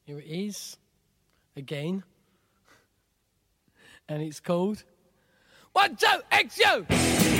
Here it is, again. And it's called 1, 2, XU!